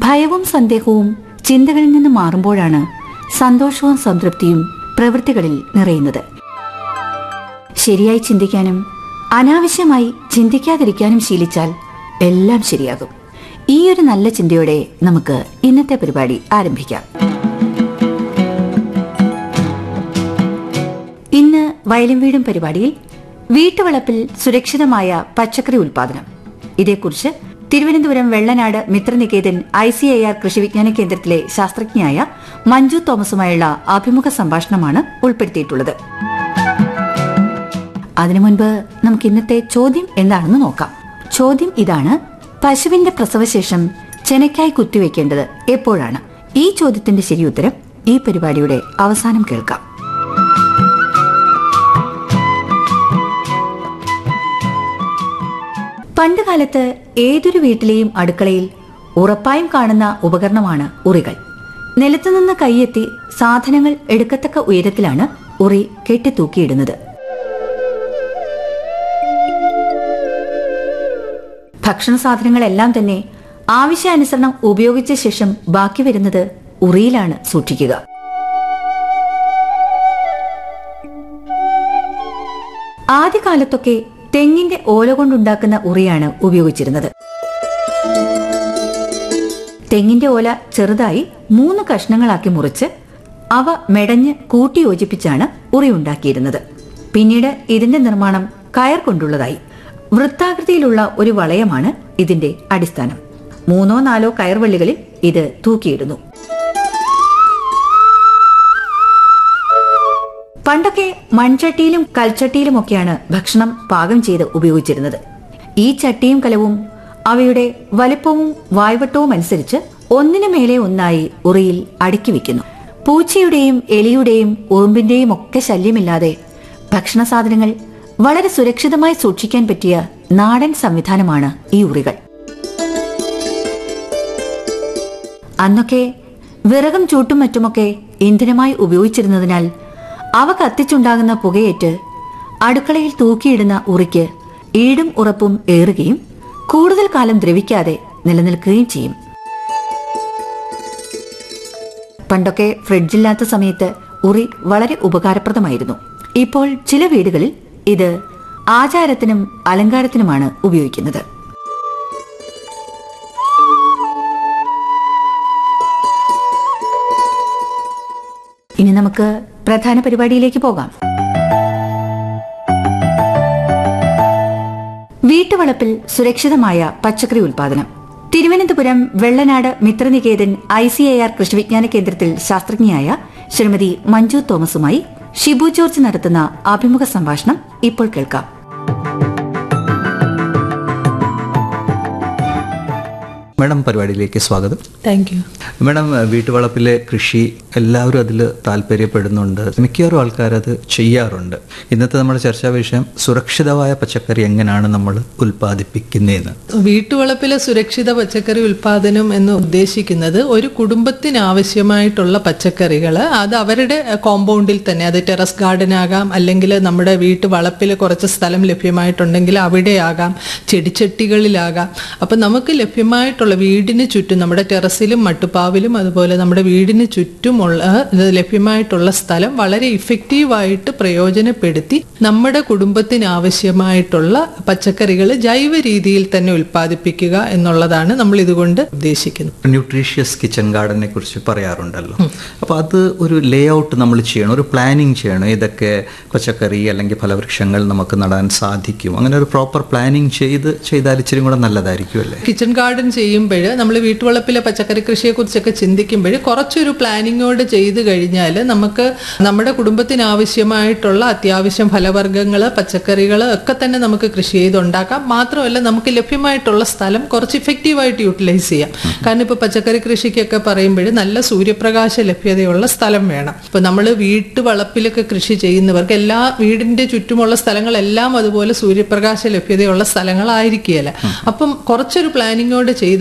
ഭയവും സന്ദേഹവും ചിന്തകളിൽ നിന്ന് മാറുമ്പോഴാണ് സന്തോഷവും സംതൃപ്തിയും പ്രവൃത്തികളിൽ നിറയുന്നത്. ശരിയായി ചിന്തിക്കാനും അനാവശ്യമായി ചിന്തിക്കാതിരിക്കാനും ശീലിച്ചാൽ എല്ലാം ശരിയാകും. ഈ ഒരു നല്ല ചിന്തയോടെ നമുക്ക് ഇന്നത്തെ പരിപാടി ആരംഭിക്കാം. ഇന്ന് വയലും വീടും പരിപാടിയിൽ വീട്ടുവളപ്പിൽ സുരക്ഷിതമായ പച്ചക്കറി ഉൽപാദനം, ഇതേക്കുറിച്ച് തിരുവനന്തപുരം വെള്ളനാട് മിത്രനികേതൻ ICAR കൃഷി വിജ്ഞാന കേന്ദ്രത്തിലെ ശാസ്ത്രജ്ഞയായ മഞ്ജു തോമസുമായുള്ള അഭിമുഖ സംഭാഷണമാണ് ഉൾപ്പെടുത്തിയിട്ടുള്ളത്. അതിനു മുൻപ് നമുക്ക് ഇന്നത്തെ ചോദ്യം എന്താണെന്ന് നോക്കാം. ചോദ്യം ഇതാണ്: പശുവിന്റെ പ്രസവശേഷം ചെനക്കായി കുത്തിവെക്കേണ്ടത് എപ്പോഴാണ്? ഈ ചോദ്യത്തിന്റെ ശരിയുത്തരം ഈ പരിപാടിയുടെ അവസാനം കേൾക്കാം. പണ്ടുകാലത്ത് ഏതൊരു വീട്ടിലെയും അടുക്കളയിൽ ഉറപ്പായും കാണുന്ന ഉപകരണമാണ് ഉറികൾ. നിലത്തുനിന്ന് കൈയെത്തി സാധനങ്ങൾ എടുക്കത്തക്ക ഉയരത്തിലാണ് ഉറി കെട്ടിത്തൂക്കിയിടുന്നത്. ഭക്ഷണ സാധനങ്ങളെല്ലാം തന്നെ ആവശ്യാനുസരണം ഉപയോഗിച്ച ശേഷം ബാക്കി വരുന്നത് ഉറിയിലാണ് സൂക്ഷിക്കുക. ആദ്യകാലത്തൊക്കെ തെങ്ങിന്റെ ഓല കൊണ്ടുണ്ടാക്കുന്ന ഉറിയാണ് ഉപയോഗിച്ചിരുന്നത്. തെങ്ങിന്റെ ഓല ചെറുതായി 3 കഷ്ണങ്ങളാക്കി മുറിച്ച് അവ മെടഞ്ഞ് കൂട്ടിയോജിപ്പിച്ചാണ് ഉറി ഉണ്ടാക്കിയിരുന്നത്. പിന്നീട് ഇതിന്റെ നിർമ്മാണം കയർ കൊണ്ടുള്ളതായി. വൃത്താകൃതിയിലുള്ള ഒരു വളയമാണ് ഇതിന്റെ അടിസ്ഥാനം. 3-4 കയർവള്ളികളിൽ ഇത് തൂക്കിയിടുന്നു. പണ്ടൊക്കെ മൺചട്ടിയിലും കൽച്ചട്ടിയിലുമൊക്കെയാണ് ഭക്ഷണം പാകം ചെയ്ത് ഉപയോഗിച്ചിരുന്നത്. ഈ ചട്ടിയും കലവും അവയുടെ വലിപ്പവും വായ്വട്ടവും അനുസരിച്ച് ഒന്നിനു മേലെ ഒന്നായി ഉറിയിൽ അടുക്കി വയ്ക്കുന്നു. പൂച്ചയുടെയും എലിയുടെയും ഉറുമ്പിന്റെയും ഒക്കെ ശല്യമില്ലാതെ ഭക്ഷണ സാധനങ്ങൾ വളരെ സുരക്ഷിതമായി സൂക്ഷിക്കാൻ പറ്റിയ നാടൻ സംവിധാനമാണ് ഈ ഉറികൾ. അന്നൊക്കെ വിറകും ചൂട്ടും മറ്റുമൊക്കെ ഇന്ധനമായി ഉപയോഗിച്ചിരുന്നതിനാൽ അവ കത്തിച്ചുണ്ടാകുന്ന പുകയേറ്റ് അടുക്കളയിൽ തൂക്കിയിടുന്ന ഉറിക്ക് ഈടും ഉറപ്പും ഏറുകയും കൂടുതൽ കാലം ദ്രവിക്കാതെ നിലനിൽക്കുകയും ചെയ്യും. പണ്ടൊക്കെ ഫ്രിഡ്ജില്ലാത്ത സമയത്ത് ഉറി വളരെ ഉപകാരപ്രദമായിരുന്നു. ഇപ്പോൾ ചില വീടുകളിൽ ഇത് ആചാരത്തിനും അലങ്കാരത്തിനുമാണ് ഉപയോഗിക്കുന്നത്. ഇനി നമുക്ക് പ്രധാന പരിപാടിയിലേക്ക് പോകാം. വീട്ടുവളപ്പിൽ സുരക്ഷിതമായ പച്ചക്കറി ഉൽപാദനം. തിരുവനന്തപുരം വെള്ളനാട് മിത്രനികേതൻ ICAR കൃഷി വിജ്ഞാന കേന്ദ്രത്തിൽ ശാസ്ത്രജ്ഞയായ ശ്രീമതി മഞ്ജു തോമസുമായി ഷിബു ജോർജ് നടത്തുന്ന അഭിമുഖ സംഭാഷണം ഇപ്പോൾ കേൾക്കാം. മാഡം, പരിപാടിയിലേക്ക് സ്വാഗതം. Thank you. മാഡം, വീട്ടുവളപ്പിലെ കൃഷി എല്ലാവരും അതിൽ താല്പര്യപ്പെടുന്നുണ്ട്. മിക്കവാറും ആൾക്കാരത് ചെയ്യാറുണ്ട്. ഇന്നത്തെ നമ്മുടെ ചർച്ചാ വിഷയം സുരക്ഷിതമായ പച്ചക്കറി എങ്ങനെയാണ് നമ്മൾ ഉൽപ്പാദിപ്പിക്കുന്നതെന്ന്. വീട്ടുവളപ്പിലെ സുരക്ഷിത പച്ചക്കറി ഉൽപാദനം എന്ന് ഉദ്ദേശിക്കുന്നത് ഒരു കുടുംബത്തിന് ആവശ്യമായിട്ടുള്ള പച്ചക്കറികൾ അത് അവരുടെ കോമ്പൗണ്ടിൽ തന്നെ, അത് ടെറസ് ഗാർഡൻ ആകാം, അല്ലെങ്കിൽ നമ്മുടെ വീട്ടുവളപ്പിൽ കുറച്ച് സ്ഥലം ലഭ്യമായിട്ടുണ്ടെങ്കിൽ അവിടെ ആകാം, ചെടിച്ചട്ടികളിലാകാം. അപ്പം നമുക്ക് ലഭ്യമായിട്ടുള്ള വീടിന് ചുറ്റും, നമ്മുടെ ടെറസിലും മട്ടുപ്പാവിലും അതുപോലെ നമ്മുടെ വീടിന് ചുറ്റുമുള്ള ലഭ്യമായിട്ടുള്ള സ്ഥലം വളരെ ഇഫക്റ്റീവായിട്ട് പ്രയോജനപ്പെടുത്തി നമ്മുടെ കുടുംബത്തിന് ആവശ്യമായിട്ടുള്ള പച്ചക്കറികൾ ജൈവ രീതിയിൽ തന്നെ ഉൽപ്പാദിപ്പിക്കുക എന്നുള്ളതാണ് നമ്മൾ ഇതുകൊണ്ട് ഉദ്ദേശിക്കുന്നത്. ന്യൂട്രീഷ്യസ് കിച്ചൺ ഗാർഡനെ കുറിച്ച് പറയാറുണ്ടല്ലോ. അപ്പോൾ അത് ഒരു ലേ ഔട്ട് നമ്മൾ ചെയ്യണം, ഒരു പ്ലാനിങ് ചെയ്യണം. ഏതൊക്കെ പച്ചക്കറി അല്ലെങ്കിൽ ഫലവൃക്ഷങ്ങൾ നമുക്ക് നടാൻ സാധിക്കും, അങ്ങനെ ഒരു പ്രോപ്പർ പ്ലാനിങ് ചെയ്താൽ ഇച്ചിരി കൂടെ നല്ലതായിരിക്കും അല്ലേ? കിച്ചൺ ഗാർഡൻ ചെയ്യുമ്പോൾ നമ്മൾ വീട്ടുവളപ്പിലെ പച്ചക്കറി കൃഷിയെ കുറിച്ചൊക്കെ ചിന്തിക്കുമ്പോൾ കുറച്ചൊരു പ്ലാനിങ്ങോട് ചെയ്ത് കഴിഞ്ഞാൽ നമുക്ക് നമ്മുടെ കുടുംബത്തിന് ആവശ്യമായിട്ടുള്ള അത്യാവശ്യം ഫലവർഗ്ഗങ്ങൾ, പച്ചക്കറികൾ ഒക്കെ തന്നെ നമുക്ക് കൃഷി ചെയ്തുണ്ടാക്കാം. മാത്രമല്ല നമുക്ക് ലഭ്യമായിട്ടുള്ള സ്ഥലം കുറച്ച് ഇഫക്റ്റീവായിട്ട് യൂട്ടിലൈസ് ചെയ്യാം. കാരണം ഇപ്പോൾ പച്ചക്കറി കൃഷിക്കൊക്കെ പറയുമ്പോൾ നല്ല സൂര്യപ്രകാശ ലഭ്യതയുള്ള സ്ഥലം വേണം. ഇപ്പോൾ നമ്മൾ വീട്ടുവളപ്പിലൊക്കെ കൃഷി ചെയ്യുന്നവർക്ക് എല്ലാ വീടിന്റെ ചുറ്റുമുള്ള സ്ഥലങ്ങളെല്ലാം അതുപോലെ സൂര്യപ്രകാശ ലഭ്യതയുള്ള സ്ഥലങ്ങളായിരിക്കുകയില്ല. അപ്പം കുറച്ചൊരു പ്ലാനിങ്ങോട് ചെയ്ത്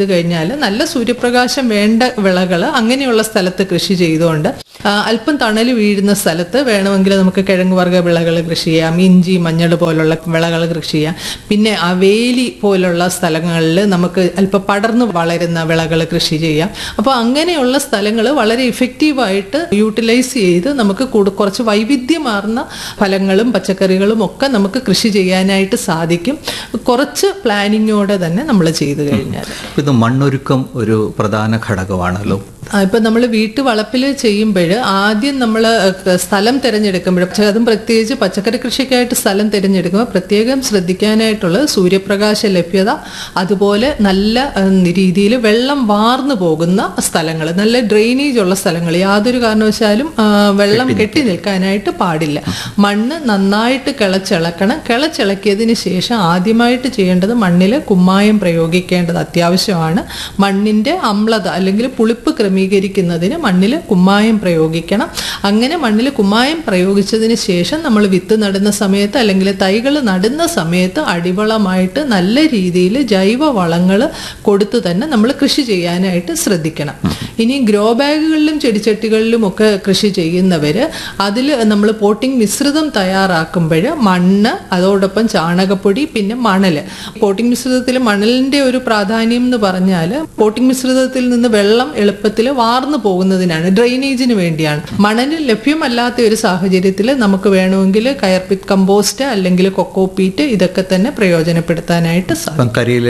ചെയ്തു കഴിഞ്ഞാൽ നല്ല സൂര്യപ്രകാശം വേണ്ട വിളകൾ അങ്ങനെയുള്ള സ്ഥലത്ത് കൃഷി ചെയ്തുകൊണ്ട് അല്പം തണൽ വീഴുന്ന സ്ഥലത്ത് വേണമെങ്കിൽ നമുക്ക് കിഴങ്ങ് വർഗ്ഗ വിളകൾ കൃഷി ചെയ്യാം, ഇഞ്ചി മഞ്ഞൾ പോലുള്ള വിളകൾ കൃഷി ചെയ്യാം. പിന്നെ വേലി പോലുള്ള സ്ഥലങ്ങളിൽ നമുക്ക് അല്പം പടർന്നു വളരുന്ന വിളകൾ കൃഷി ചെയ്യാം. അപ്പോൾ അങ്ങനെയുള്ള സ്ഥലങ്ങൾ വളരെ ഇഫക്റ്റീവായിട്ട് യൂട്ടിലൈസ് ചെയ്ത് നമുക്ക് കുറച്ച് വൈവിധ്യമാർന്ന ഫലങ്ങളും പച്ചക്കറികളും ഒക്കെ നമുക്ക് കൃഷി ചെയ്യാനായിട്ട് സാധിക്കും, കുറച്ച് പ്ലാനിങ്ങോടെ തന്നെ നമ്മൾ ചെയ്തു കഴിഞ്ഞാൽ. ഇത് മണ്ണൊരുക്കം ഒരു പ്രധാന ഘടകമാണല്ലോ. ഇപ്പം നമ്മൾ വീട്ടുവളപ്പിൽ ചെയ്യുമ്പോൾ ആദ്യം നമ്മൾ സ്ഥലം തിരഞ്ഞെടുക്കുമ്പോൾ, അതും പ്രത്യേകിച്ച് പച്ചക്കറി കൃഷിക്കായിട്ട് സ്ഥലം തിരഞ്ഞെടുക്കുമ്പോൾ പ്രത്യേകം ശ്രദ്ധിക്കാനായിട്ടുള്ളത് സൂര്യപ്രകാശ ലഭ്യത, അതുപോലെ നല്ല രീതിയിൽ വെള്ളം വാർന്നു പോകുന്ന സ്ഥലങ്ങൾ, നല്ല ഡ്രെയിനേജ് ഉള്ള സ്ഥലങ്ങൾ, യാതൊരു കാരണവശാലും വെള്ളം കെട്ടി നിൽക്കാനായിട്ട് പാടില്ല. മണ്ണ് നന്നായിട്ട് കിളച്ചിളക്കണം. കിളച്ചിളക്കിയതിന് ശേഷം ആദ്യമായിട്ട് ചെയ്യേണ്ടത് മണ്ണിൽ കുമ്മായം പ്രയോഗിക്കേണ്ടത് അത്യാവശ്യമാണ്. മണ്ണിൻ്റെ അമ്ലത അല്ലെങ്കിൽ പുളിപ്പ് ക്രമീകരിക്കുന്നതിന് മണ്ണിൽ കുമ്മായം പ്രയോഗിക്കണം. അങ്ങനെ മണ്ണിൽ കുമ്മായം പ്രയോഗിച്ചതിന് ശേഷം നമ്മൾ വിത്ത് നടുന്ന സമയത്ത് അല്ലെങ്കിൽ തൈകൾ നടുന്ന സമയത്ത് അടിവളമായിട്ട് നല്ല രീതിയിൽ ജൈവ വളങ്ങൾ കൊടുത്തു തന്നെ നമ്മൾ കൃഷി ചെയ്യാനായിട്ട് ശ്രദ്ധിക്കണം. ഇനി ഗ്രോ ബാഗുകളിലും ചെടിച്ചട്ടികളിലും ഒക്കെ കൃഷി ചെയ്യുന്നവർ അതിൽ നമ്മൾ പോട്ടിംഗ് മിശ്രിതം തയ്യാറാക്കുമ്പോൾ മണ്ണ്, അതോടൊപ്പം ചാണകപ്പൊടി, പിന്നെ മണൽ. പോട്ടിംഗ് മിശ്രിതത്തിൽ മണലിന്റെ ഒരു പ്രാധാന്യം എന്ന് പറഞ്ഞാൽ പോട്ടിംഗ് മിശ്രിതത്തിൽ നിന്ന് വെള്ളം എളുപ്പത്തിൽ വാർന്നു പോകുന്നതിനാണ്, ഡ്രെയിനേജിന് വേണ്ടിയാണ്. മണല് ലഭ്യമല്ലാത്ത ഒരു സാഹചര്യത്തിൽ നമുക്ക് വേണമെങ്കിൽ കയർപിറ്റ് കമ്പോസ്റ്റ് അല്ലെങ്കിൽ കൊക്കോപീറ്റ് ഇതൊക്കെ തന്നെ പ്രയോജനപ്പെടുത്താനായിട്ട് സാധിക്കും.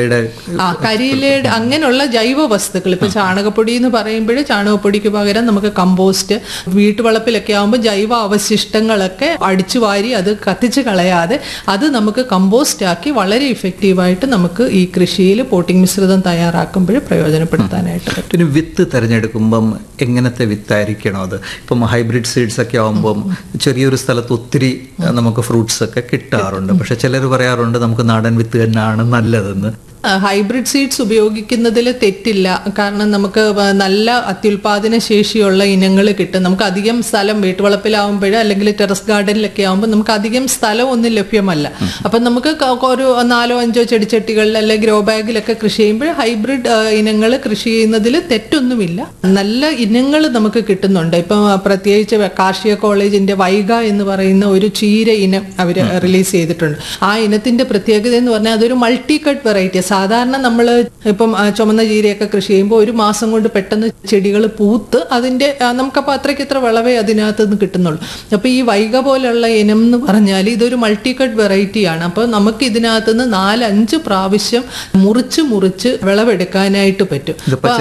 കരിയിലയുടെ അങ്ങനെയുള്ള ജൈവ വസ്തുക്കൾ, ഇപ്പൊ ചാണകപ്പൊടി എന്ന് പറയുമ്പോൾ ചാണകപ്പൊടിക്ക് പകരം നമുക്ക് കമ്പോസ്റ്റ്, വീട്ടുവളപ്പിലൊക്കെ ആകുമ്പോൾ ജൈവ അവശിഷ്ടങ്ങളൊക്കെ അടിച്ചു വാരി അത് കത്തിച്ച് കളയാതെ അത് നമുക്ക് കമ്പോസ്റ്റ് ആക്കി വളരെ ഇഫക്റ്റീവായിട്ട് നമുക്ക് ഈ കൃഷിയിൽ പോട്ടിംഗ് മിശ്രിതം തയ്യാറാക്കുമ്പോൾ പ്രയോജനപ്പെടുത്താനായിട്ട് പറ്റും. പിന്നെ വിത്ത് തിരഞ്ഞെടുക്കുമ്പം എങ്ങനത്തെ വിത്തായിരിക്കണം അത്? ഇപ്പം ഹൈബ്രിഡ് സീഡ്സ് ഒക്കെ ആകുമ്പം ചെറിയൊരു സ്ഥലത്ത് ഒത്തിരി നമുക്ക് ഫ്രൂട്ട്സ് ഒക്കെ കിട്ടാറുണ്ട്. പക്ഷെ ചിലർ പറയാറുണ്ട് നമുക്ക് നാടൻ വിത്ത് തന്നെയാണ് നല്ലതെന്ന്. ഹൈബ്രിഡ് സീഡ്സ് ഉപയോഗിക്കുന്നതിൽ തെറ്റില്ല. കാരണം നമുക്ക് നല്ല അത്യുൽപാദന ശേഷിയുള്ള ഇനങ്ങൾ കിട്ടും. നമുക്ക് അധികം സ്ഥലം വീട്ടുവളപ്പിലാവുമ്പോൾ അല്ലെങ്കിൽ ടെറസ് ഗാർഡനിലൊക്കെ ആകുമ്പോൾ നമുക്ക് അധികം സ്ഥലം ഒന്നും ലഭ്യമല്ല. അപ്പം നമുക്ക് ഒരു 4-5 ചെടിച്ചട്ടികളിൽ അല്ലെങ്കിൽ ഗ്രോ ബാഗിലൊക്കെ കൃഷി ചെയ്യുമ്പോൾ ഹൈബ്രിഡ് ഇനങ്ങൾ കൃഷി ചെയ്യുന്നതിൽ തെറ്റൊന്നുമില്ല. നല്ല ഇനങ്ങൾ നമുക്ക് കിട്ടുന്നുണ്ട്. ഇപ്പം പ്രത്യേകിച്ച് കാർഷിക കോളേജിന്റെ വൈഗ എന്ന് പറയുന്ന ഒരു ചീര ഇനം അവർ റിലീസ് ചെയ്തിട്ടുണ്ട്. ആ ഇനത്തിന്റെ പ്രത്യേകത എന്ന് പറഞ്ഞാൽ അതൊരു മൾട്ടി കട്ട് വെറൈറ്റി. സാധാരണ നമ്മൾ ഇപ്പം ചുമന്ന ചീരയൊക്കെ കൃഷി ചെയ്യുമ്പോൾ ഒരു മാസം കൊണ്ട് പെട്ടെന്ന് ചെടികൾ പൂത്ത് അതിൻ്റെ നമുക്കപ്പോൾ അത്രയ്ക്ക് ഇത്ര വിളവേ അതിനകത്ത് നിന്ന് കിട്ടുന്നുള്ളൂ. അപ്പോൾ ഈ വൈഗ പോലുള്ള ഇനം എന്ന് പറഞ്ഞാൽ ഇതൊരു മൾട്ടി കട്ട് വെറൈറ്റിയാണ്. അപ്പോൾ നമുക്ക് ഇതിനകത്ത് നിന്ന് 4-5 പ്രാവശ്യം മുറിച്ച് വിളവെടുക്കാനായിട്ട് പറ്റും.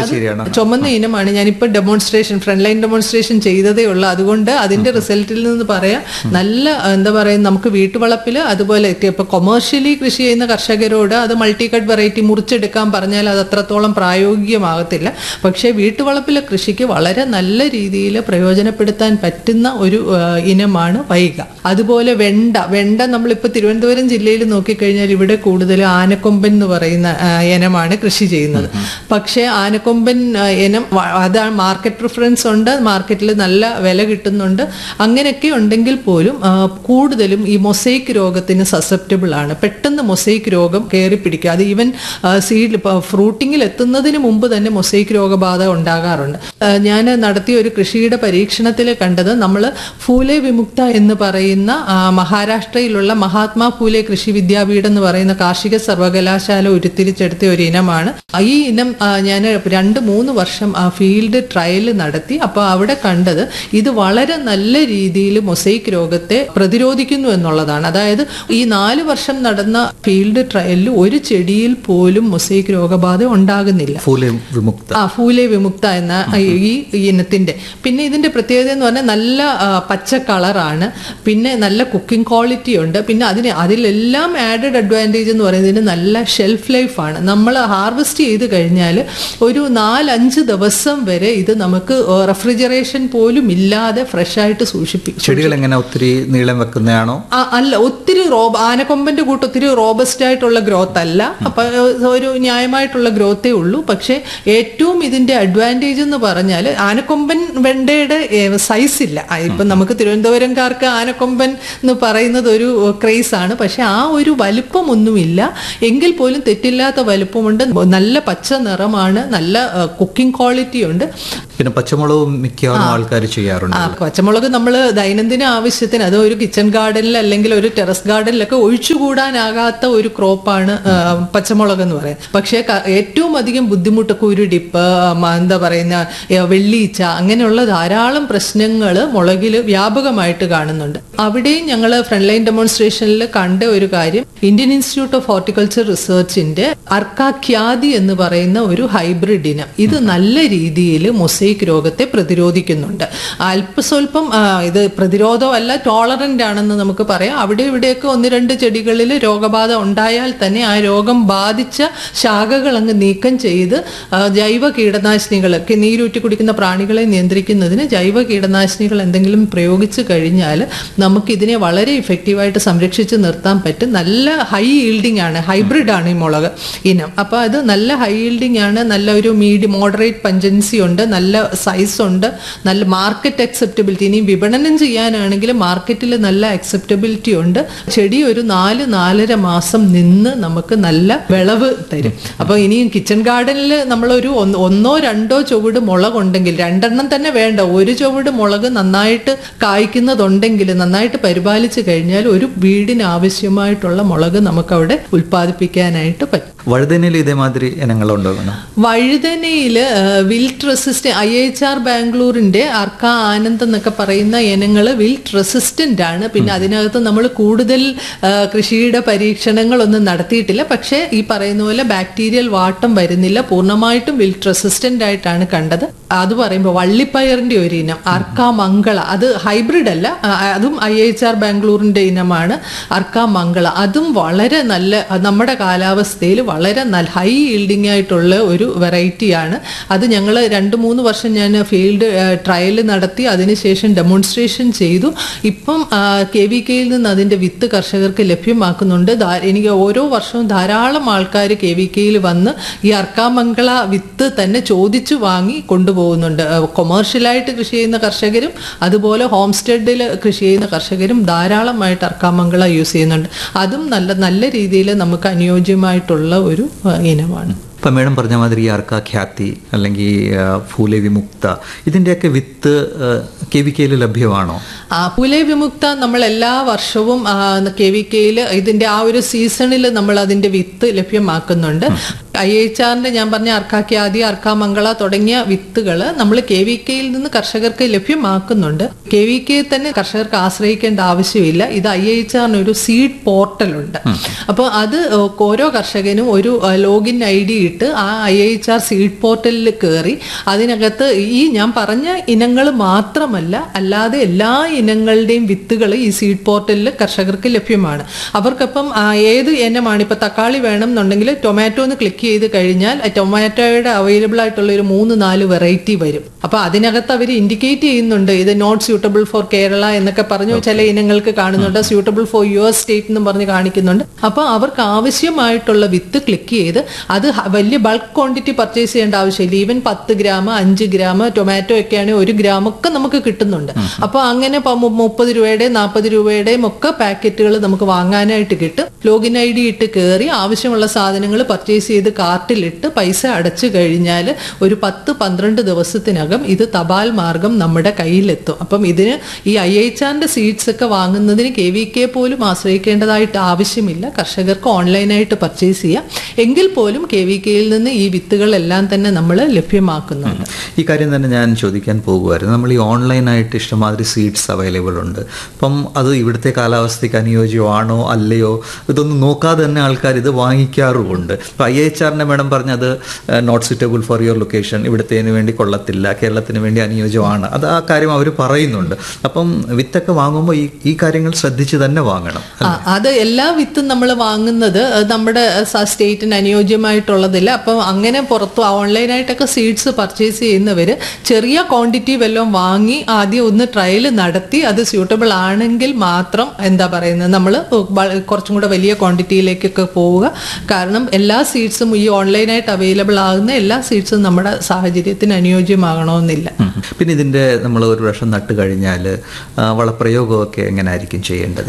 ചുമന്ന ഇനമാണ്. ഞാനിപ്പോൾ ഫ്രണ്ട് ലൈൻ ഡെമോൺസ്ട്രേഷൻ ചെയ്തതേ ഉള്ളൂ. അതുകൊണ്ട് അതിന്റെ റിസൾട്ടിൽ നിന്ന് പറയാം, നല്ല എന്താ പറയുക, നമുക്ക് വീട്ടുവളപ്പിൽ അതുപോലെ ഇപ്പൊ കൊമേഴ്ഷ്യലി കൃഷി ചെയ്യുന്ന കർഷകരോട് അത് മൾട്ടി കട്ട് വെറൈറ്റി മുറിച്ചെടുക്കാൻ പറഞ്ഞാൽ അത് അത്രത്തോളം പ്രായോഗികമാകത്തില്ല. പക്ഷേ വീട്ടുവളപ്പിലെ കൃഷിക്ക് വളരെ നല്ല രീതിയിൽ പ്രയോജനപ്പെടുത്താൻ പറ്റുന്ന ഒരു ഇനമാണ് വൈഗ. അതുപോലെ വെണ്ട നമ്മളിപ്പോൾ തിരുവനന്തപുരം ജില്ലയിൽ നോക്കിക്കഴിഞ്ഞാൽ ഇവിടെ കൂടുതൽ ആനക്കൊമ്പൻ എന്ന് പറയുന്ന ഇനമാണ് കൃഷി ചെയ്യുന്നത്. പക്ഷേ ആനക്കൊമ്പൻ ഇനം അതാണ് മാർക്കറ്റ് പ്രിഫറൻസ് ഉണ്ട്, മാർക്കറ്റിൽ നല്ല വില കിട്ടുന്നുണ്ട്. അങ്ങനെയൊക്കെ ഉണ്ടെങ്കിൽ പോലും കൂടുതലും ഈ മൊസൈക്ക് രോഗത്തിന് സസെപ്റ്റബിൾ ആണ്. പെട്ടെന്ന് മൊസൈക്ക് രോഗം കയറി പിടിക്കുക. അത് ഈവൻ സീഡ് ഫ്രൂട്ടിങ്ങിൽ എത്തുന്നതിന് മുമ്പ് തന്നെ മൊസൈക്ക് രോഗബാധ ഉണ്ടാകാറുണ്ട്. ഞാൻ നടത്തിയ ഒരു കൃഷിയുടെ പരീക്ഷണത്തിൽ കണ്ടത്, നമ്മൾ ഫൂലെ വിമുക്ത എന്ന് പറയുന്ന മഹാരാഷ്ട്രയിലുള്ള മഹാത്മാ ഫൂലെ കൃഷി വിദ്യാപീഠം എന്ന് പറയുന്ന കാർഷിക സർവകലാശാല ഉരുത്തിരിച്ചെടുത്ത ഒരു ഇനമാണ്. ഈ ഇനം ഞാൻ 2-3 വർഷം ഫീൽഡ് ട്രയൽ നടത്തി. അപ്പോൾ അവിടെ കണ്ടത് ഇത് വളരെ നല്ല രീതിയിൽ മൊസൈക്ക് രോഗത്തെ പ്രതിരോധിക്കുന്നു എന്നുള്ളതാണ്. അതായത് ഈ 4 വർഷം നടന്ന ഫീൽഡ് ട്രയലിൽ ഒരു ചെടിയിൽ പോലും മൊസൈക്ക് രോഗബാധ ഉണ്ടാകുന്നില്ല. ഫൂലെ വിമുക്ത എന്ന ഈ ഇനത്തിന്റെ. പിന്നെ ഇതിന്റെ പ്രത്യേകത എന്ന് പറഞ്ഞാൽ നല്ല പച്ച കളറാണ്, പിന്നെ നല്ല കുക്കിംഗ് ക്വാളിറ്റി ഉണ്ട്. പിന്നെ അതിലെല്ലാം ആഡഡ് അഡ്വാൻറ്റേജ് എന്ന് പറയുന്നതിന് നല്ല ഷെൽഫ് ലൈഫാണ്. നമ്മൾ ഹാർവെസ്റ്റ് ചെയ്ത് കഴിഞ്ഞാൽ ഒരു 4-5 ദിവസം വരെ ഇത് നമുക്ക് റെഫ്രിജറേഷൻ പോലും ഇല്ലാതെ ഫ്രഷ് ആയിട്ട് സൂക്ഷിപ്പിക്കും. ചെടികൾ എങ്ങനെ ഒത്തിരി നീളം വെക്കുന്നതാണോ? അല്ല, ഒത്തിരി ആനക്കൊമ്പന്റെ കൂട്ട് ഒത്തിരി റോബസ്റ്റ് ആയിട്ടുള്ള ഗ്രോത്ത് അല്ല. അപ്പൊ ഒരു ന്യായമായിട്ടുള്ള ഗ്രോത്തേ ഉള്ളൂ. പക്ഷേ ഏറ്റവും ഇതിന്റെ അഡ്വാൻറ്റേജ് എന്ന് പറഞ്ഞാൽ ആനക്കൊമ്പൻ വെണ്ടയുടെ സൈസ് ഇല്ല. ഇപ്പം നമുക്ക് തിരുവനന്തപുരംകാർക്ക് ആനക്കൊമ്പൻ എന്ന് പറയുന്നത് ഒരു ക്രേസ് ആണ്. പക്ഷെ ആ ഒരു വലുപ്പമൊന്നുമില്ല, എങ്കിൽ പോലും തെറ്റില്ലാത്ത വലുപ്പമുണ്ട്. നല്ല പച്ച നിറമാണ്, നല്ല കുക്കിംഗ് ക്വാളിറ്റി ഉണ്ട്. പിന്നെ പച്ചമുളകും മിക്കവാറും ആൾക്കാർ ചെയ്യാറുണ്ട്. പച്ചമുളക് നമ്മൾ ദൈനംദിന ആവശ്യത്തിന്, അത് ഒരു കിച്ചൺ ഗാർഡനിൽ അല്ലെങ്കിൽ ഒരു ടെറസ് ഗാർഡനിലൊക്കെ ഒഴിച്ചുകൂടാനാകാത്ത ഒരു ക്രോപ്പാണ് പച്ചമുളക് എന്ന് പറയുന്നത്. പക്ഷേ ഏറ്റവും അധികം ബുദ്ധിമുട്ട് കുരുടിപ്പ്, എന്താ പറയുന്ന വെള്ളീച്ച, അങ്ങനെയുള്ള ധാരാളം പ്രശ്നങ്ങൾ മുളകിൽ വ്യാപകമായിട്ട് കാണുന്നുണ്ട്. അവിടെയും ഞങ്ങൾ ഫ്രണ്ട് ലൈൻ ഡെമോൺസ്ട്രേഷനിൽ കണ്ട ഒരു കാര്യം, ഇന്ത്യൻ ഇൻസ്റ്റിറ്റ്യൂട്ട് ഓഫ് ഹോർട്ടിക്കൾച്ചർ റിസർച്ചിന്റെ അർക്കാഖ്യാതി എന്ന് പറയുന്ന ഒരു ഹൈബ്രിഡ് ഇനം, ഇത് നല്ല രീതിയിൽ മൊസൈക്ക് രോഗത്തെ പ്രതിരോധിക്കുന്നുണ്ട്. അല്പസ്വല്പം ഇത് പ്രതിരോധമല്ല, ടോളറന്റ് ആണെന്ന് നമുക്ക് പറയാം. അവിടെ ഇവിടെയൊക്കെ 1-2 ചെടികളിൽ രോഗബാധ ഉണ്ടായാൽ തന്നെ ആ രോഗം ബാധിച്ച ശാഖകൾ അങ്ങ് നീക്കം ചെയ്ത് ജൈവ കീടനാശിനികൾ, നീരൂറ്റി കുടിക്കുന്ന പ്രാണികളെ നിയന്ത്രിക്കുന്നതിന് ജൈവ കീടനാശിനികൾ എന്തെങ്കിലും പ്രയോഗിച്ചു കഴിഞ്ഞാൽ നമുക്കിതിനെ വളരെ ഇഫക്റ്റീവായിട്ട് സംരക്ഷിച്ച് നിർത്താൻ പറ്റും. നല്ല ഹൈ ഈൽഡിംഗ് ആണ്, ഹൈബ്രിഡ് ആണ് ഈ മുളക് ഇനം. അപ്പോൾ അത് നല്ല ഹൈ ഈൽഡിംഗ് ആണ്, നല്ല ഒരു മോഡറേറ്റ് പഞ്ചൻസി ഉണ്ട്, നല്ല സൈസ് ഉണ്ട്, നല്ല മാർക്കറ്റ് അക്സെപ്റ്റബിലിറ്റി. ഇനി വിപണനം ചെയ്യാനാണെങ്കിൽ മാർക്കറ്റിൽ നല്ല അക്സെപ്റ്റബിലിറ്റി ഉണ്ട്. ചെടി ഒരു 4-4.5 മാസം നിന്ന് നമുക്ക് നല്ല വിളവ് തരും. അപ്പോൾ ഇനിയും കിച്ചൺ ഗാർഡനിൽ നമ്മളൊരു 1-2 ചുവട് മുളക് ഉണ്ടെങ്കിൽ, 2 തന്നെ വേണ്ട, 1 ചുവട് മുളക് നന്നായിട്ട് കായ്ക്കുന്നതുണ്ടെങ്കിൽ, നന്നായിട്ട് പരിപാലിച്ചു കഴിഞ്ഞാൽ ഒരു വീടിന് ആവശ്യമായിട്ടുള്ള മുളക് നമുക്കവിടെ ഉൽപ്പാദിപ്പിക്കാനായിട്ട് പറ്റും. വഴുതനയിൽ ഇതേമാതിരി ഇനങ്ങളുണ്ടോ? വഴുതനയിൽ wilt resistant, IIHR ബാംഗ്ലൂരിന്റെ Arka Anand എന്നൊക്കെ പറയുന്ന ഇനങ്ങൾ വിൽറ്റ് റെസിസ്റ്റന്റ് ആണ്. പിന്നെ അതിനകത്ത് നമ്മൾ കൂടുതൽ കൃഷിയുടെ പരീക്ഷണങ്ങളൊന്നും നടത്തിയിട്ടില്ല. പക്ഷേ ഈ പറയുന്ന പോലെ ബാക്ടീരിയൽ വാട്ടം വരുന്നില്ല, പൂർണ്ണമായിട്ടും വിൽറ്റ് റെസിസ്റ്റന്റ് ആയിട്ടാണ് കണ്ടത്. അത് പറയുമ്പോൾ വള്ളിപ്പയറിന്റെ ഒരു ഇനം അർക്ക മംഗള, അത് ഹൈബ്രിഡ് അല്ല, അതും IIHR ബാംഗ്ലൂരിന്റെ ഇനമാണ് അർക്ക മംഗള. അതും വളരെ നല്ല, നമ്മുടെ കാലാവസ്ഥയിൽ വളരെ നല്ല ഹൈ ഈൽഡിംഗ് ആയിട്ടുള്ള ഒരു വെറൈറ്റിയാണ്. അത് ഞങ്ങൾ 2-3 വർഷം ഞാൻ ഫീൽഡ് ട്രയൽ നടത്തി, അതിനുശേഷം ഡെമോൺസ്ട്രേഷൻ ചെയ്തു. ഇപ്പം KVKയിൽ നിന്ന് അതിന്റെ വിത്ത് കർഷകർക്ക് ലഭ്യമാക്കുന്നുണ്ട്. എനിക്ക് ഓരോ വർഷവും ധാരാളം ആൾക്കാർ KVKയിൽ വന്ന് ഈ അർക്കാമംഗള വിത്ത് തന്നെ ചോദിച്ചു വാങ്ങി കൊണ്ടുപോകുന്നുണ്ട്. കൊമേഴ്ഷ്യലായിട്ട് കൃഷി ചെയ്യുന്ന കർഷകരും അതുപോലെ ഹോം സ്റ്റെഡിൽ കൃഷി ചെയ്യുന്ന കർഷകരും ധാരാളമായിട്ട് അർക്കാമംഗള യൂസ് ചെയ്യുന്നുണ്ട്. അതും നല്ല രീതിയിൽ നമുക്ക് അനുയോജ്യമായിട്ടുള്ള ഒരു ഇനമാണ്. ഇപ്പം മേഡം പറഞ്ഞ മാതിരി ഈ അർക്കാഖ്യാതി അല്ലെങ്കിൽ ഫൂലെ വിമുക്ത, ഇതിൻ്റെയൊക്കെ വിത്ത് KVKയിൽ ലഭ്യമാണോ? ഫൂലെ വിമുക്ത നമ്മൾ എല്ലാ വർഷവും KVKയിൽ ഇതിന്റെ ആ ഒരു സീസണിൽ നമ്മൾ അതിന്റെ വിത്ത് ലഭ്യമാക്കുന്നുണ്ട്. IIHRന്റെ ഞാൻ പറഞ്ഞ അർക്കാഖ്യാതി, അർക്കാമംഗള തുടങ്ങിയ വിത്തുകൾ നമ്മൾ KVKയിൽ നിന്ന് കർഷകർക്ക് ലഭ്യമാക്കുന്നുണ്ട്. KVK തന്നെ കർഷകർക്ക് ആശ്രയിക്കേണ്ട ആവശ്യമില്ല. ഇത് IIHRന് ഒരു സീഡ് പോർട്ടലുണ്ട്. അപ്പോൾ അത് ഓരോ കർഷകനും ഒരു ലോഗിൻ ID ഇട്ട് ആ IIHR സീഡ് പോർട്ടലിൽ കയറി അതിനകത്ത് ഈ ഞാൻ പറഞ്ഞ ഇനങ്ങൾ മാത്രമല്ല, അല്ലാതെ എല്ലാ ഇനങ്ങളുടെയും വിത്തുകൾ ഈ സീഡ് പോർട്ടലിൽ കർഷകർക്ക് ലഭ്യമാണ്. അവർക്കപ്പം ഏത് ഇനമാണ്, ഇപ്പം തക്കാളി വേണം എന്നുണ്ടെങ്കിൽ ടൊമാറ്റോ എന്ന് ക്ലിക്ക് ചെയ്ത് കഴിഞ്ഞാൽ ടൊമാറ്റോയുടെ അവൈലബിൾ ആയിട്ടുള്ള ഒരു 3-4 വെറൈറ്റി വരും. അപ്പൊ അതിനകത്ത് അവർ ഇൻഡിക്കേറ്റ് ചെയ്യുന്നുണ്ട് ഇത് നോട്ട് സ്യൂട്ടബിൾ ഫോർ കേരള എന്നൊക്കെ പറഞ്ഞു ചില ഇനങ്ങൾക്ക് കാണുന്നുണ്ട്, സ്യൂട്ടബിൾ ഫോർ യുവർ സ്റ്റേറ്റ് എന്ന് പറഞ്ഞ് കാണിക്കുന്നുണ്ട്. അപ്പൊ അവർക്ക് ആവശ്യമായിട്ടുള്ള വിത്ത് ക്ലിക്ക് ചെയ്ത് അത് വലിയ ബൾക്ക് ക്വാണ്ടിറ്റി പർച്ചേസ് ചെയ്യേണ്ട ആവശ്യമില്ല. ഈവൻ 10 ഗ്രാം 5 ഗ്രാം ടൊമാറ്റോ ഒക്കെ ആണെങ്കിൽ 1 ഗ്രാം ഒക്കെ നമുക്ക് കിട്ടുന്നുണ്ട്. അപ്പൊ അങ്ങനെ 30 രൂപയുടെയും 40 രൂപയുടെയും ഒക്കെ പാക്കറ്റുകൾ നമുക്ക് വാങ്ങാനായിട്ട് കിട്ടും. ലോഗിൻ ID ഇട്ട് കയറി ആവശ്യമുള്ള സാധനങ്ങൾ പർച്ചേസ് ചെയ്ത് കാർട്ടിലിട്ട് പൈസ അടച്ചു കഴിഞ്ഞാൽ ഒരു 10-12 ദിവസത്തിനകം ഇത് തപാൽ മാർഗം നമ്മുടെ കയ്യിലെത്തും. അപ്പം ഇതിന് ഈ IIHRന്റെ സീഡ്സ് ഒക്കെ വാങ്ങുന്നതിന് KVK പോലും ആശ്രയിക്കേണ്ടതായിട്ട് ആവശ്യമില്ല. കർഷകർക്ക് ഓൺലൈനായിട്ട് പർച്ചേസ് ചെയ്യാം. എങ്കിൽ പോലും KVKയിൽ നിന്ന് ഈ വിത്തുകളെല്ലാം തന്നെ നമ്മൾ ലഭ്യമാക്കുന്നുണ്ട്. ഈ കാര്യം തന്നെ ഞാൻ ചോദിക്കാൻ പോകുമായിരുന്നു. നമ്മൾ ഈ ഓൺലൈനായിട്ട് ഇഷ്ടമാതിരി സീഡ്സ് അവൈലബിൾ ഉണ്ട്. അപ്പം അത് ഇവിടുത്തെ കാലാവസ്ഥയ്ക്ക് അനുയോജ്യമാണോ അല്ലയോ ഇതൊന്നും നോക്കാതെ തന്നെ ആൾക്കാർ ഇത് വാങ്ങിക്കാറുമുണ്ട്. ഇപ്പം IIHR HR-നെ മേഡം പറഞ്ഞത് not suitable for your location, ഇവിടത്തേന് വേണ്ടി കൊള്ളത്തില്ല, കേരളത്തിന് വേണ്ടി അനുയോജ്യമാണ്. അത് ആ കാര്യം അവർ പറയുന്നുണ്ട്. അപ്പം വിത്തൊക്കെ വാങ്ങുമ്പോൾ ഈ കാര്യങ്ങൾ ശ്രദ്ധിച്ച് തന്നെ വാങ്ങണം. അത് എല്ലാ വിത്തും നമ്മൾ വാങ്ങുന്നത് നമ്മുടെ സ്റ്റേറ്റിന് അനുയോജ്യമായിട്ടുള്ളതില്ല. അപ്പം അങ്ങനെ പുറത്ത് ഓൺലൈനായിട്ടൊക്കെ സീഡ്സ് പർച്ചേസ് ചെയ്യുന്നവർ ചെറിയ ക്വാണ്ടിറ്റി വല്ലതും വാങ്ങി ആദ്യം ഒന്ന് ട്രയൽ നടത്തി അത് സ്യൂട്ടബിൾ ആണെങ്കിൽ മാത്രം എന്താ പറയുന്നത് നമ്മൾ കുറച്ചും കൂടെ വലിയ ക്വാണ്ടിറ്റിയിലേക്കൊക്കെ പോവുക. കാരണം എല്ലാ സീഡ്സും ഈ ഓൺലൈനായിട്ട് അവൈലബിൾ ആകുന്ന എല്ലാ സീഡ്സും നമ്മുടെ സാഹചര്യത്തിന് അനുയോജ്യമാകണമെന്നില്ല. പിന്നെ ഇതിന്റെ നമ്മൾ ഒരു വർഷം നട്ട് കഴിഞ്ഞാൽ വളപ്രയോഗമൊക്കെ എങ്ങനെ ആയിരിക്കും ചെയ്യേണ്ടത്?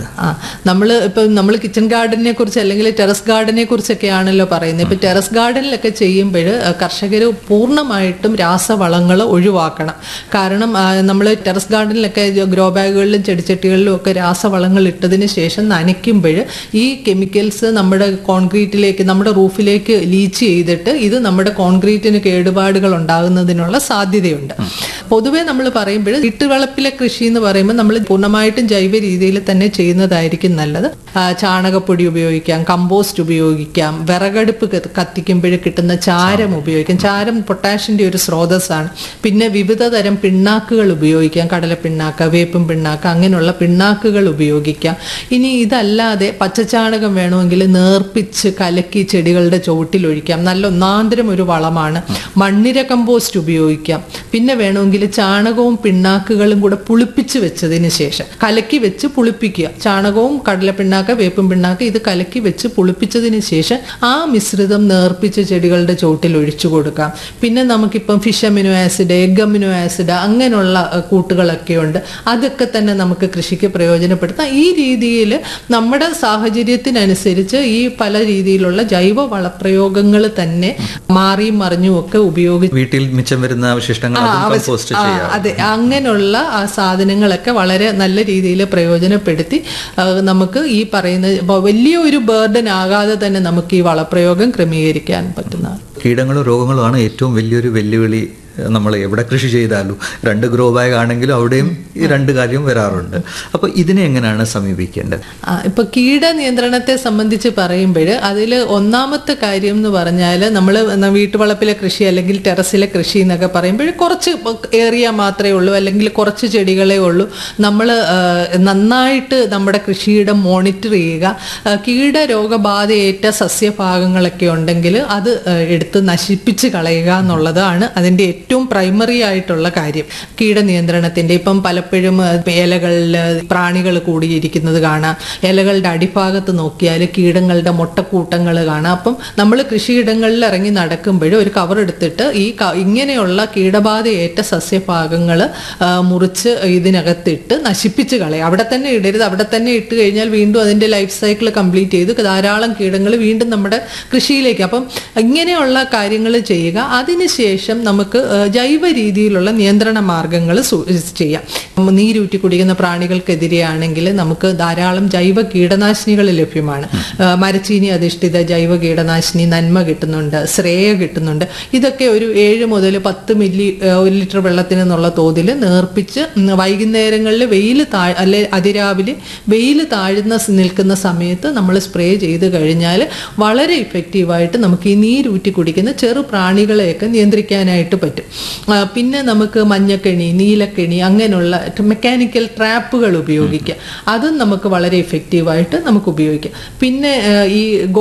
നമ്മൾ കിച്ചൺ ഗാർഡനെ കുറിച്ച് അല്ലെങ്കിൽ ടെറസ് ഗാർഡനെ കുറിച്ചൊക്കെ ആണല്ലോ പറയുന്നത്. ഇപ്പൊ ടെറസ് ഗാർഡനിലൊക്കെ ചെയ്യുമ്പോൾ കർഷകർ പൂർണ്ണമായിട്ടും രാസവളങ്ങൾ ഒഴിവാക്കണം. കാരണം നമ്മൾ ടെറസ് ഗാർഡനിലൊക്കെ ഗ്രോ ബാഗുകളിലും ചെടിച്ചട്ടികളിലും ഒക്കെ രാസവളങ്ങൾ ഇട്ടതിന് ശേഷം നനയ്ക്കുമ്പോൾ ഈ കെമിക്കൽസ് നമ്മുടെ കോൺക്രീറ്റിലേക്ക്, നമ്മുടെ റൂഫിലേക്ക് ലീച്ച് ചെയ്തിട്ട് ഇത് നമ്മുടെ കോൺക്രീറ്റിന് കേടുപാടുകൾ ഉണ്ടാകുന്നതിനുള്ള സാധ്യതയുണ്ട്. പൊതുവെ നമ്മൾ പറയുമ്പോൾ വീട്ടുവളപ്പിലെ കൃഷി എന്ന് പറയുമ്പോൾ നമ്മൾ പൂർണ്ണമായിട്ടും ജൈവ രീതിയിൽ തന്നെ ചെയ്യുന്നതായിരിക്കും നല്ലത്. ചാണകപ്പൊടി ഉപയോഗിക്കാം, കമ്പോസ്റ്റ് ഉപയോഗിക്കാം, വിറകടുപ്പ് കത്തിക്കുമ്പോൾ കിട്ടുന്ന ചാരം ഉപയോഗിക്കാം. ചാരം പൊട്ടാഷിന്റെ ഒരു സ്രോതസ്സാണ്. പിന്നെ വിവിധ തരം പിണ്ണാക്കുകൾ ഉപയോഗിക്കാം, കടലപ്പിണ്ണാക്ക്, വേപ്പും പിണ്ണാക്ക്, അങ്ങനെയുള്ള പിണ്ണാക്കുകൾ ഉപയോഗിക്കാം. ഇനി ഇതല്ലാതെ പച്ചച്ചാണകം വേണമെങ്കിൽ നേർപ്പിച്ച് കലക്കി ചെടികളുടെ ചുവട്ടിൽ ഒഴിക്കാം. നല്ല ഒന്നാന്തരം ഒരു വളമാണ്. മണ്ണിര കമ്പോസ്റ്റ് ഉപയോഗിക്കാം. പിന്നെ വേണമെങ്കിൽ ചാണകവും പിണ്ണാക്കുകളും കൂടെ പുളിപ്പിച്ച് വെച്ചതിന് ശേഷം കലക്കി വെച്ച് പുളിപ്പിക്കുക. ചാണകവും കടലപ്പിണ്ണാക്ക്, വേപ്പും പിണ്ണാക്ക് ഇത് കലക്കി വെച്ച് പുളിപ്പിച്ചതിന് ശേഷം ആ മിശ്രിതം നേർപ്പിച്ച് ചെടികളുടെ ചുവട്ടിൽ ഒഴിച്ചു കൊടുക്കാം. പിന്നെ നമുക്കിപ്പം fish amino acid, egg amino acid അങ്ങനെയുള്ള കൂട്ടുകളൊക്കെ ഉണ്ട്. അതൊക്കെ തന്നെ നമുക്ക് കൃഷിക്ക് പ്രയോജനപ്പെടുത്താം. ഈ രീതിയിൽ നമ്മുടെ സാഹചര്യത്തിനനുസരിച്ച് ഈ പല രീതിയിലുള്ള ജൈവ വളപ്രയോഗങ്ങൾ തന്നെ മാറിയും മറിഞ്ഞും ഒക്കെ ഉപയോഗിച്ച് വീട്ടിൽ മിച്ചം വരുന്ന അവശിഷ്ടങ്ങൾ അതെ, അങ്ങനെയുള്ള സാധനങ്ങളൊക്കെ വളരെ നല്ല രീതിയിൽ പ്രയോജനപ്പെടുത്തി നമുക്ക് ഈ പറയുന്ന വലിയ ഒരു ബർഡൻ ആകാതെ തന്നെ നമുക്ക് ഈ വളപ്രയോഗം ക്രമീകരിക്കാൻ പറ്റുന്നതാണ്. കീടങ്ങളും രോഗങ്ങളുമാണ് ഏറ്റവും വലിയൊരു വെല്ലുവിളി. നമ്മൾ എവിടെ കൃഷി ചെയ്താലും 2 ഗ്രോ ബാഗ് ആണെങ്കിലും അവിടെയും ഈ 2 കാര്യം വരാറുണ്ട്. അപ്പോൾ ഇതിനെ എങ്ങനെയാണ് സമീപിക്കേണ്ടത്? ഇപ്പൊ കീടനിയന്ത്രണത്തെ സംബന്ധിച്ച് പറയുമ്പോൾ അതിൽ ഒന്നാമത്തെ കാര്യം എന്ന് പറഞ്ഞാൽ നമ്മൾ വീട്ടുവളപ്പിലെ കൃഷി അല്ലെങ്കിൽ ടെറസിലെ കൃഷി എന്നൊക്കെ പറയുമ്പോൾ കുറച്ച് ഏരിയ മാത്രമേ ഉള്ളൂ അല്ലെങ്കിൽ കുറച്ച് ചെടികളേ ഉള്ളൂ. നമ്മൾ നന്നായിട്ട് നമ്മുടെ കൃഷിയിടം മോണിറ്റർ ചെയ്യുക. കീടരോഗബാധയേറ്റ സസ്യഭാഗങ്ങളൊക്കെ ഉണ്ടെങ്കിൽ അത് എടുത്ത് നശിപ്പിച്ച് കളയുക എന്നുള്ളതാണ് അതിൻ്റെ ഏറ്റവും പ്രൈമറി ആയിട്ടുള്ള കാര്യം കീടനിയന്ത്രണത്തിന്റെ. ഇപ്പം പലപ്പോഴും ഇലകളിൽ പ്രാണികൾ കൂടിയിരിക്കുന്നത് കാണാം. ഇലകളുടെ അടിഭാഗത്ത് നോക്കിയാൽ കീടങ്ങളുടെ മുട്ടക്കൂട്ടങ്ങൾ കാണാം. അപ്പം നമ്മൾ കൃഷിയിടങ്ങളിൽ ഇറങ്ങി നടക്കുമ്പോൾ ഒരു കവർ എടുത്തിട്ട് ഈ ഇങ്ങനെയുള്ള കീടബാധയേറ്റ സസ്യഭാഗങ്ങൾ മുറിച്ച് ഇതിനകത്തിട്ട് നശിപ്പിച്ച് കളയും. അവിടെ തന്നെ ഇടരുത്. അവിടെ തന്നെ ഇട്ട് കഴിഞ്ഞാൽ വീണ്ടും അതിന്റെ ലൈഫ് സൈക്കിൾ കംപ്ലീറ്റ് ചെയ്ത് ധാരാളം കീടങ്ങൾ വീണ്ടും നമ്മുടെ കൃഷിയിലേക്ക്. അപ്പം ഇങ്ങനെയുള്ള കാര്യങ്ങൾ ചെയ്യുക. അതിനുശേഷം നമുക്ക് ജൈവ രീതിയിലുള്ള നിയന്ത്രണ മാർഗങ്ങൾ ചെയ്യാം. നീരൂറ്റി കുടിക്കുന്ന പ്രാണികൾക്കെതിരെയാണെങ്കിൽ നമുക്ക് ധാരാളം ജൈവ കീടനാശിനികൾ ലഭ്യമാണ്. മരച്ചീനി അധിഷ്ഠിത ജൈവ കീടനാശിനി നന്മ കിട്ടുന്നുണ്ട്, ശ്രേയ കിട്ടുന്നുണ്ട്. ഇതൊക്കെ ഒരു 7 മുതൽ 10 മില്ലി 1 ലിറ്റർ വെള്ളത്തിനെന്നുള്ള തോതിൽ നേർപ്പിച്ച് വൈകുന്നേരങ്ങളിൽ അല്ലെ അതിരാവിലെ വെയിൽ നിൽക്കുന്ന സമയത്ത് നമ്മൾ സ്പ്രേ ചെയ്ത് കഴിഞ്ഞാൽ വളരെ ഇഫക്റ്റീവായിട്ട് നമുക്ക് ഈ നീരൂറ്റി കുടിക്കുന്ന ചെറു പ്രാണികളെയൊക്കെ നിയന്ത്രിക്കാനായിട്ട് പറ്റും. പിന്നെ നമുക്ക് മഞ്ഞക്കെണി, നീലക്കെണി അങ്ങനെയുള്ള മെക്കാനിക്കൽ ട്രാപ്പുകൾ ഉപയോഗിക്കാം. അതും നമുക്ക് വളരെ ഇഫക്റ്റീവായിട്ട് നമുക്ക് ഉപയോഗിക്കാം. പിന്നെ ഈ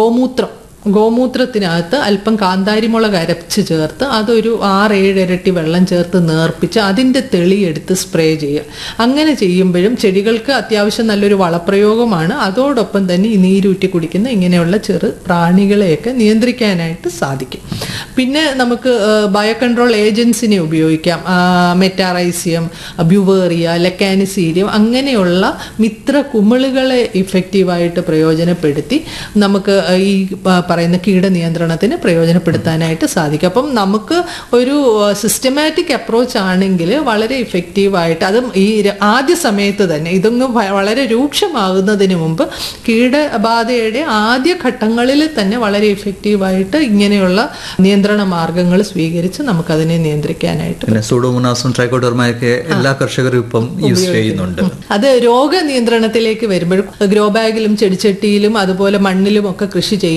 ഗോമൂത്രത്തിനകത്ത് അല്പം കാന്താരിമുളക് അരച്ച് ചേർത്ത് അതൊരു 6-7 ഇരട്ടി വെള്ളം ചേർത്ത് നേർപ്പിച്ച് അതിൻ്റെ തെളിയെടുത്ത് സ്പ്രേ ചെയ്യുക. അങ്ങനെ ചെയ്യുമ്പോഴും ചെടികൾക്ക് അത്യാവശ്യം നല്ലൊരു വളപ്രയോഗമാണ്. അതോടൊപ്പം തന്നെ ഈ നീരൂറ്റി കുടിക്കുന്ന ഇങ്ങനെയുള്ള ചെറു പ്രാണികളെയൊക്കെ നിയന്ത്രിക്കാനായിട്ട് സാധിക്കും. പിന്നെ നമുക്ക് ബയോ കൺട്രോൾ ഏജൻസിനെ ഉപയോഗിക്കാം. മെറ്റാറൈസിയം, ബ്യുവേറിയ, ലെക്കാനിസീരിയം അങ്ങനെയുള്ള മിത്ര കുമിളുകളെ ഇഫക്റ്റീവായിട്ട് പ്രയോജനപ്പെടുത്തി നമുക്ക് ഈ പറയുന്ന കീടനിയന്ത്രണത്തിന് പ്രയോജനപ്പെടുത്താനായിട്ട് സാധിക്കും. അപ്പം നമുക്ക് ഒരു സിസ്റ്റമാറ്റിക് അപ്രോച്ച് ആണെങ്കിൽ വളരെ ഇഫക്റ്റീവായിട്ട്, അതും ഈ ആദ്യ സമയത്ത് തന്നെ ഇതൊന്നും വളരെ രൂക്ഷമാകുന്നതിന് മുമ്പ് കീടബാധയുടെ ആദ്യ ഘട്ടങ്ങളിൽ തന്നെ വളരെ ഇഫക്റ്റീവായിട്ട് ഇങ്ങനെയുള്ള നിയന്ത്രണ മാർഗങ്ങൾ സ്വീകരിച്ച് നമുക്കതിനെ നിയന്ത്രിക്കാനായിട്ട്. സൂഡോമോണാസും ട്രൈക്കോഡെർമയൊക്കെ എല്ലാ കർഷകരും ഇപ്പം യൂസ് ചെയ്യുന്നുണ്ട്. അത് രോഗനിയന്ത്രണത്തിലേക്ക് വരുമ്പോൾ ഗ്രോ ബാഗിലും ചെടിച്ചട്ടിയിലും അതുപോലെ മണ്ണിലും ഒക്കെ കൃഷി ചെയ്യുമ്പോൾ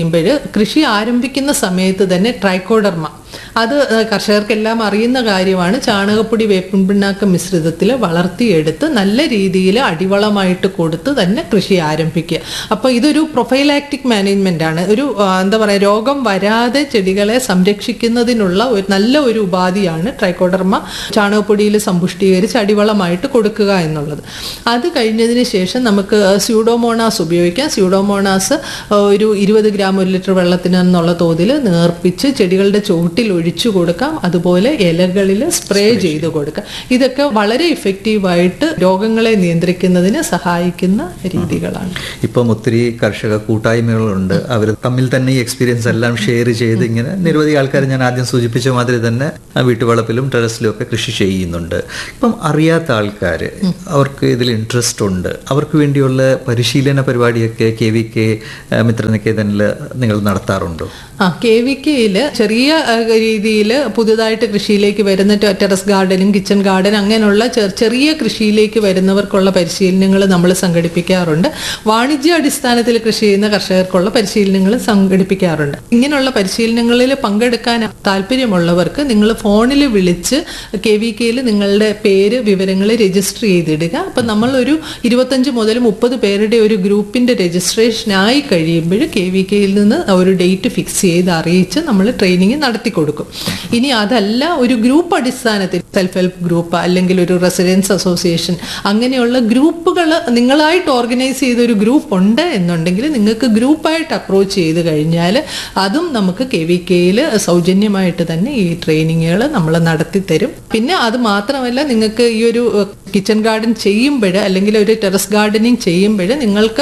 കൃഷി ആരംഭിക്കുന്ന സമയത്ത് തന്നെ ട്രൈക്കോഡർമ, അത് കർഷകർക്കെല്ലാം അറിയുന്ന കാര്യമാണ്, ചാണകപ്പൊടി വേപ്പിൻ പിണ്ണാക്ക് മിശ്രിതത്തിൽ വളർത്തിയെടുത്ത് നല്ല രീതിയിൽ അടിവളമായിട്ട് കൊടുത്ത് തന്നെ കൃഷി ആരംഭിക്കുക. അപ്പോൾ ഇതൊരു പ്രൊഫൈലാക്റ്റിക് മാനേജ്മെന്റ് ആണ്. ഒരു എന്താ പറയുക, രോഗം വരാതെ ചെടികളെ സംരക്ഷിക്കുന്നതിനുള്ള ഒരു നല്ല ഒരു ഉപാധിയാണ് ട്രൈക്കോഡർമ ചാണകപ്പൊടിയിൽ സമ്പുഷ്ടീകരിച്ച് അടിവളമായിട്ട് കൊടുക്കുക എന്നുള്ളത്. അത് കഴിഞ്ഞതിന് ശേഷം നമുക്ക് സ്യൂഡോമോണാസ് ഉപയോഗിക്കാം. സ്യൂഡോമോണാസ് ഒരു 20 ഗ്രാം 1 ലിറ്റർ വെള്ളത്തിന് എന്നുള്ള തോതിൽ നേർപ്പിച്ച് ചെടികളുടെ ചുവട്ടിൽ ഒഴിച്ചു കൊടുക്കാം. അതുപോലെ ഇലകളിൽ സ്പ്രേ ചെയ്ത് കൊടുക്കാം. ഇതൊക്കെ വളരെ ഇഫക്റ്റീവായിട്ട് രോഗങ്ങളെ നിയന്ത്രിക്കുന്നതിന് സഹായിക്കുന്ന രീതികളാണ്. ഇപ്പം ഒത്തിരി കർഷക കൂട്ടായ്മകളുണ്ട്. അവർ തമ്മിൽ തന്നെ ഈ എക്സ്പീരിയൻസ് എല്ലാം ഷെയർ ചെയ്ത് ഇങ്ങനെ നിരവധി ആൾക്കാർ ഞാൻ ആദ്യം സൂചിപ്പിച്ച മാതിരി തന്നെ വീട്ടുവളപ്പിലും ടെറസിലും ഒക്കെ കൃഷി ചെയ്യുന്നുണ്ട്. ഇപ്പം അറിയാത്ത ആൾക്കാർ, അവർക്ക് ഇതിൽ ഇൻട്രസ്റ്റ് ഉണ്ട്, അവർക്ക് വേണ്ടിയുള്ള പരിശീലന പരിപാടിയൊക്കെ KVK മിത്രനികേതനിൽ നിങ്ങൾ നടത്താറുണ്ടോ? KVKയിൽ ചെറിയ രീതിയിൽ പുതുതായിട്ട് കൃഷിയിലേക്ക് വരുന്ന ടെറസ് ഗാർഡനും കിച്ചൺ ഗാർഡൻ അങ്ങനെയുള്ള ചെറിയ കൃഷിയിലേക്ക് വരുന്നവർക്കുള്ള പരിശീലനങ്ങൾ നമ്മൾ സംഘടിപ്പിക്കാറുണ്ട്. വാണിജ്യ അടിസ്ഥാനത്തിൽ കൃഷി ചെയ്യുന്ന കർഷകർക്കുള്ള പരിശീലനങ്ങൾ സംഘടിപ്പിക്കാറുണ്ട്. ഇങ്ങനെയുള്ള പരിശീലനങ്ങളിൽ പങ്കെടുക്കാൻ താല്പര്യമുള്ളവർക്ക് നിങ്ങൾ ഫോണിൽ വിളിച്ച് KVKയിൽ നിങ്ങളുടെ പേര് വിവരങ്ങൾ രജിസ്റ്റർ ചെയ്തിടുക. അപ്പം നമ്മളൊരു 25 മുതൽ 30 പേരുടെ ഒരു ഗ്രൂപ്പിന്റെ രജിസ്ട്രേഷനായി കഴിയുമ്പോൾ KVKയിൽ നിന്ന് ഒരു ഡേറ്റ് ഫിക്സ് ചെയ്ത് അറിയിച്ച് നമ്മൾ ട്രെയിനിങ് നടത്തി കൊടുക്കും. ഇനി അതല്ല, ഒരു ഗ്രൂപ്പ് അടിസ്ഥാനത്തിൽ സെൽഫ് ഹെൽപ്പ് ഗ്രൂപ്പ് അല്ലെങ്കിൽ ഒരു റെസിഡൻസ് അസോസിയേഷൻ അങ്ങനെയുള്ള ഗ്രൂപ്പുകൾ നിങ്ങളായിട്ട് ഓർഗനൈസ് ചെയ്ത ഒരു ഗ്രൂപ്പ് ഉണ്ട് എന്നുണ്ടെങ്കിൽ നിങ്ങൾക്ക് ഗ്രൂപ്പായിട്ട് അപ്രോച്ച് ചെയ്ത് കഴിഞ്ഞാൽ അതും നമുക്ക് KVKയിൽ സൗജന്യമായിട്ട് തന്നെ ഈ ട്രെയിനിങ്ങുകൾ നമ്മൾ നടത്തി തരും. പിന്നെ അത് മാത്രമല്ല, നിങ്ങൾക്ക് ഈ ഒരു കിച്ചൺ ഗാർഡൻ ചെയ്യുമ്പോൾ അല്ലെങ്കിൽ ഒരു ടെറസ് ഗാർഡനിങ് ചെയ്യുമ്പോൾ നിങ്ങൾക്ക്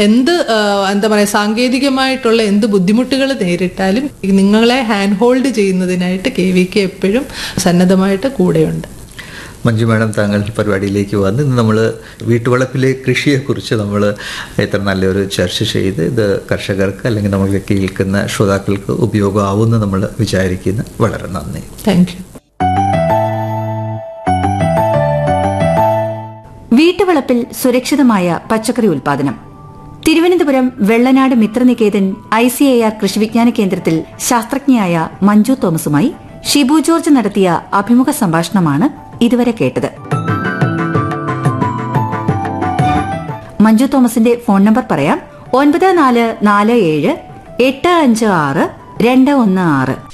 എന്താ പറയുക, സാങ്കേതികമായിട്ടുള്ള എന്ത് ബുദ്ധിമുട്ടുകൾ നേരിട്ടാലും നിങ്ങളെ ഹാൻഡ് ഹോൾഡ് ചെയ്യുന്നതിനായിട്ട് KVK എപ്പോഴും സന്നദ്ധമായിട്ട് കൂടെയുണ്ട്. മഞ്ജു മാഡം, താങ്കൾ പരിപാടിയിലേക്ക് വന്ന് ഇന്ന് നമ്മൾ വീട്ടുവളപ്പിലെ കൃഷിയെക്കുറിച്ച് നമ്മൾ ഇത്ര നല്ലൊരു ചർച്ച ചെയ്ത് ഇത് കർഷകർക്ക് അല്ലെങ്കിൽ നമ്മൾ കേൾക്കുന്ന ശ്രോതാക്കൾക്ക് ഉപയോഗമാവുമെന്ന് നമ്മൾ വിചാരിക്കുന്നു. വളരെ നന്ദി. Thank you. വീട്ടുവളപ്പിൽ സുരക്ഷിതമായ പച്ചക്കറി ഉൽപാദനം. തിരുവനന്തപുരം വെള്ളനാട് മിത്രനികേതൻ ICAR കൃഷിവിജ്ഞാന കേന്ദ്രത്തിൽ ശാസ്ത്രജ്ഞയായ മഞ്ജു തോമസുമായി ഷിബു ജോർജ് നടത്തിയ അഭിമുഖ സംഭാഷണമാണ് ഇതുവരെ കേട്ടത്. മഞ്ജു തോമസിന്റെ ഫോൺ നമ്പർ പറയാം: 9447 856 216.